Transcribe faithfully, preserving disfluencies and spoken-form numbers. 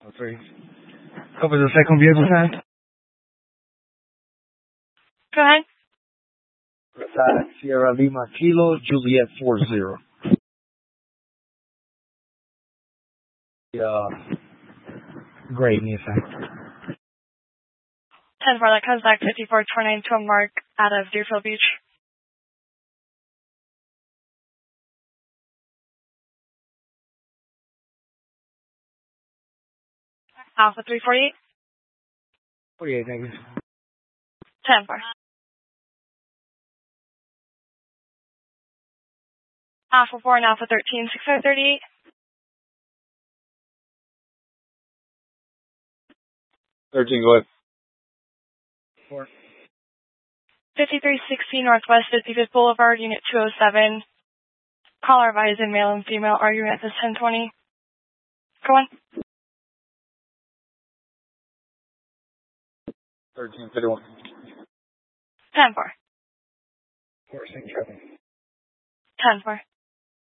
three. Cover the second vehicle time. Go ahead. Uh, Sierra Lima Kilo Juliet four zero. Uh, great Nissan. ten four, that comes back fifty-four twenty-nine to a mark out of Deerfield Beach. Alpha three forty-eight. forty-eight, thank you. ten four. Alpha four and Alpha thirteen, six five thirty-eight. thirteen, go ahead. four. fifty-three sixty Northwest fifty-fifth Boulevard, Unit two oh seven. Caller advised in male and female arguing at this ten twenty. Go on. thirteen fifty-one. ten four. four, Saint Kevin. ten four.